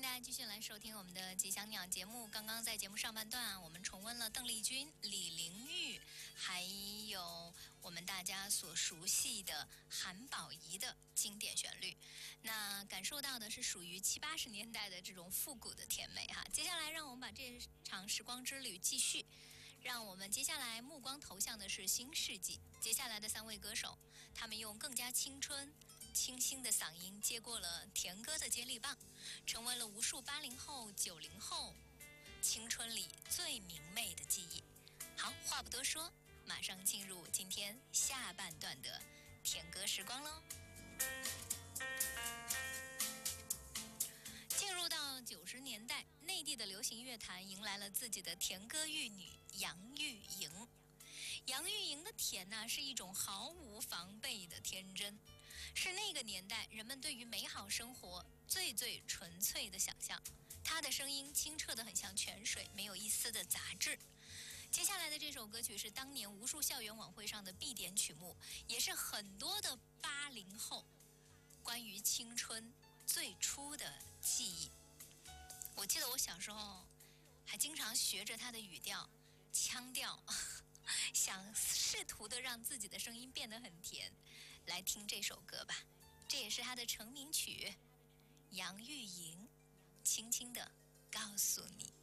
大家继续来收听我们的吉祥鸟节目。刚刚在节目上半段，我们重温了邓丽君、李玲玉，还有我们大家所熟悉的韩宝仪的经典旋律。那感受到的是属于70、80年代的这种复古的甜美哈。接下来，让我们把这场时光之旅继续。让我们接下来目光投向的是新世纪。接下来的3位歌手，他们用更加青春、清新的嗓音接过了甜歌的接力棒，成为了无数80后、90后青春里最明媚的记忆。好，话不多说，马上进入今天下半段的甜歌时光喽。进入到90年代，内地的流行乐坛迎来了自己的甜歌玉女杨钰莹。杨钰莹的甜呢，是一种毫无防备的天真，是那个年代人们对于美好生活最纯粹的想象。她的声音清澈得很像泉水，没有一丝的杂质。接下来的这首歌曲是当年无数校园晚会上的必点曲目，也是很多的80后关于青春最初的记忆。我记得我小时候还经常学着他的语调、腔调，想试图的让自己的声音变得很甜。来听这首歌吧，这也是他的成名曲，杨钰莹轻轻地告诉你。